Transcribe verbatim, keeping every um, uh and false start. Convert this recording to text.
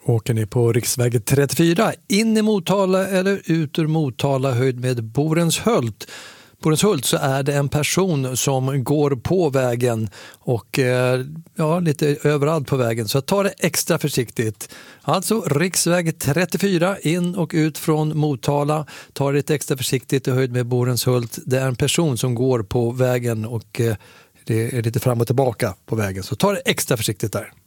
Åker ni på riksväg trettiofyra in i Motala eller ut ur Motala höjd med Borenshult. Borenshult så är det en person som går på vägen och ja, lite överallt på vägen. Så ta det extra försiktigt. Alltså riksväg trettiofyra in och ut från Motala. Ta det lite extra försiktigt i höjd med Borenshult. Det är en person som går på vägen och det är lite fram och tillbaka på vägen. Så ta det extra försiktigt där.